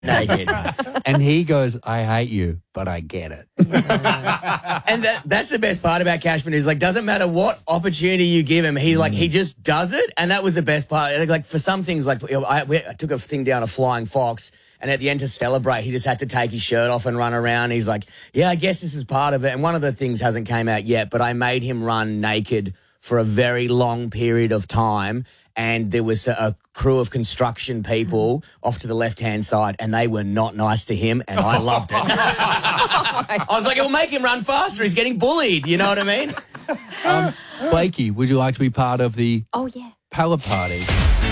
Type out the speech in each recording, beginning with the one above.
naked. And he goes, I hate you, but I get it. And that's the best part about Cashman is, like, doesn't matter what opportunity you give him, he just does it. And that was the best part. Like, for some things, like, I took a thing down a Flying Fox, and at the end to celebrate, he just had to take his shirt off and run around. He's like, yeah, I guess this is part of it. And one of the things hasn't came out yet, but I made him run naked for a very long period of time. And there was a crew of construction people off to the left-hand side, and they were not nice to him, and I loved it. I was like, it'll make him run faster. He's getting bullied. You know what I mean? Blakey, would you like to be part of the pallet party?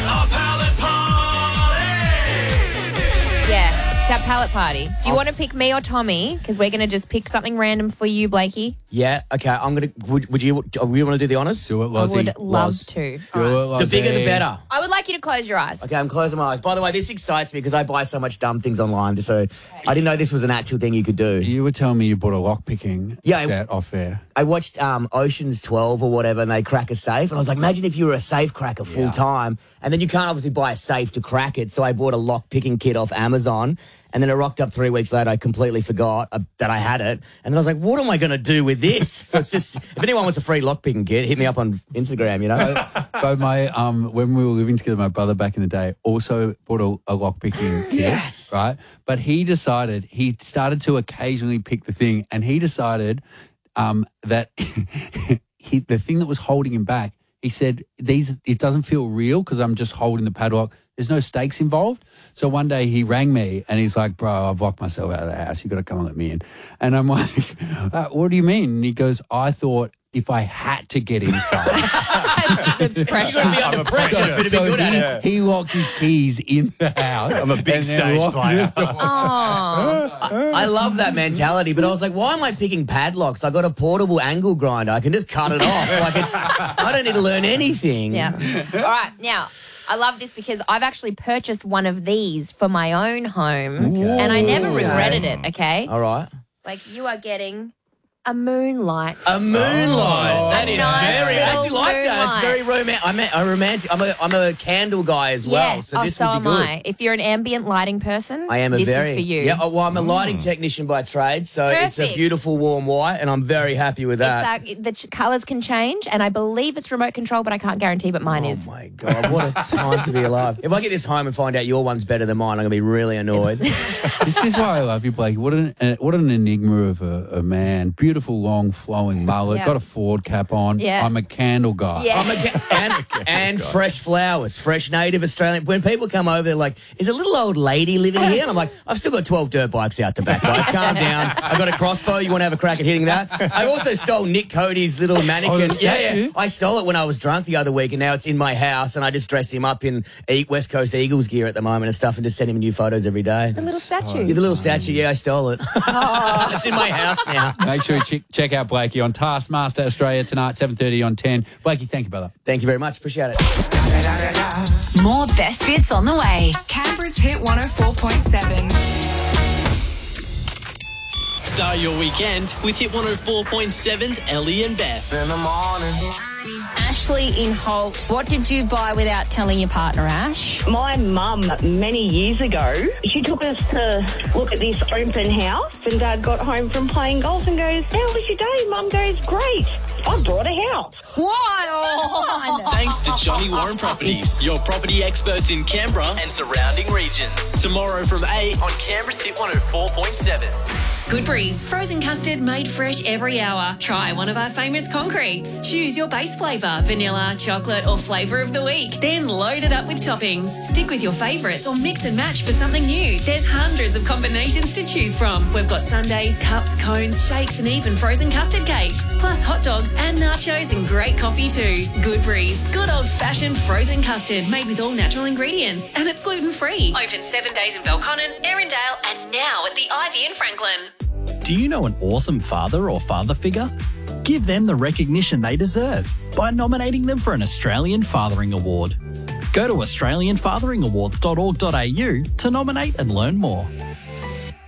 Yeah, it's our pallet party. Do you want to pick me or Tommy? Because we're going to just pick something random for you, Blakey. Yeah, okay. I'm going to... Would you want to do the honours? Do it, Lozzie. I would love to. Do it, Lozzie. The bigger the better. I would like you to close your eyes. Okay, I'm closing my eyes. By the way, this excites me because I buy so much dumb things online, so I didn't know this was an actual thing you could do. You were telling me you bought a lock-picking set off air. I watched Ocean's 12 or whatever, and they crack a safe, and I was like, imagine if you were a safe cracker full-time, and then you can't obviously buy a safe to crack it, so I bought a lock-picking kit off Amazon. And then I rocked up 3 weeks later. I completely forgot that I had it. And then I was like, what am I going to do with this? So it's just, if anyone wants a free lockpicking kit, hit me up on Instagram, you know? But when we were living together, my brother back in the day also bought a lockpicking kit. Yes. Right? But he started to occasionally pick the thing, and he decided that the thing that was holding him back, he said, it doesn't feel real because I'm just holding the padlock. There's no stakes involved. So one day he rang me and he's like, bro, I've locked myself out of the house. You got to come and let me in. And I'm like, what do you mean? And he goes, I thought if I had to get inside. That's pressure. You've got to be under pressure to be good at it. He locked his keys in the house. I'm a big stage player. I love that mentality, but I was like, why am I picking padlocks? I got a portable angle grinder. I can just cut it off. I don't need to learn anything. Yeah. All right. Now, I love this because I've actually purchased one of these for my own home, and I never regretted it, okay? All right. Like, you are getting a moonlight. A moonlight. That is Nice I actually like that. It's very moonlight. romantic. I'm a candle guy as well, Yeah. so this so would be am good. I. If you're an ambient lighting person, I am this is for you. Yeah, well, I'm a lighting technician by trade, so it's a Perfect. beautiful warm white, and I'm very happy with that. The colours can change, and I believe it's remote control, but I can't guarantee, but mine is. Oh, my God. What a time to be alive. If I get this home and find out your one's better than mine, I'm going to be really annoyed. This is why I love you, Blake. What an enigma of a man. Beautiful, long, flowing mullet. Yeah. Got a Ford cap on. Yeah. I'm a candle guy. Yeah. And fresh flowers, fresh native Australian. When people come over, they're like, is a little old lady living here? And I'm like, I've still got 12 dirt bikes out the back, guys. Calm down. I've got a crossbow. You want to have a crack at hitting that? I also stole Nick Cody's little mannequin. Yeah. I stole it when I was drunk the other week, and now it's in my house, and I just dress him up in West Coast Eagles gear at the moment and stuff, and just send him new photos every day. The little statue. Yeah, the little statue. Yeah, I stole it. It's in my house now. Make sure you check out Blakey on Taskmaster Australia tonight, 7:30 on 10. Blakey, thank you, brother. Thank you very much. Appreciate it. More best bits on the way. Canberra's Hit 104.7. Start your weekend with Hit 104.7's Ellie and Beth. In the morning. Ashley in Holt, what did you buy without telling your partner, Ash? My mum, many years ago, she took us to look at this open house, and Dad got home from playing golf and goes, how was your day? Mum goes, great. I bought a house. What on? Thanks to Johnny Warren Properties, your property experts in Canberra and surrounding regions. Tomorrow from 8 on Canberra's Hit 104.7. Good Breeze, frozen custard made fresh every hour. Try one of our favourites concretes. Choose your base flavour, vanilla, chocolate or flavour of the week. Then load it up with toppings. Stick with your favourites or mix and match for something new. There's hundreds of combinations to choose from. We've got sundaes, cups, cones, shakes and even frozen custard cakes. Plus hot dogs and nachos and great coffee too. Good Breeze, good old-fashioned frozen custard made with all natural ingredients. And it's gluten-free. Open 7 days in Belconnen, Erindale and now at the Ivy in Franklin. Do you know an awesome father or father figure? Give them the recognition they deserve by nominating them for an Australian Fathering Award. Go to australianfatheringawards.org.au to nominate and learn more.